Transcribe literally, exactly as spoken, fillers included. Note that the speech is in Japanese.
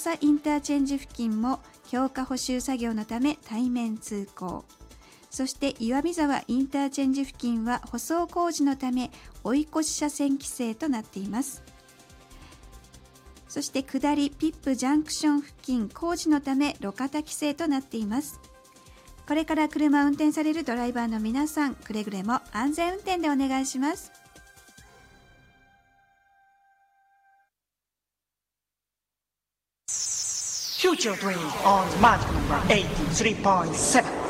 笹インターチェンジ付近も強化補修作業のため対面通行。そして岩見沢インターチェンジ付近は舗装工事のため追い越し車線規制となっています。そして下りピップジャンクション付近工事のため路肩規制となっています。これから車を運転されるドライバーの皆さん、くれぐれも安全運転でお願いします。 Future Dream on Magic Number エイティスリーポイントセブン